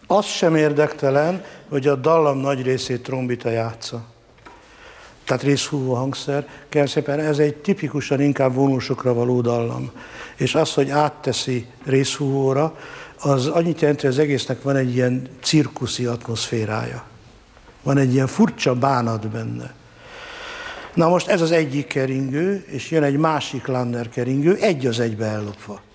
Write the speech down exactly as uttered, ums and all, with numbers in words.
Az sem érdektelen, hogy a dallam nagy részét trombita játsza. Tehát részfúvó hangszer, kérem szépen, ez egy tipikusan inkább vonósokra való dallam. És az, hogy átteszi részfúvóra, az annyit jelenti, hogy az egésznek van egy ilyen cirkuszi atmoszférája. Van egy ilyen furcsa bánat benne. Na most ez az egyik keringő, és jön egy másik Landner keringő, egy az egybe ellopva.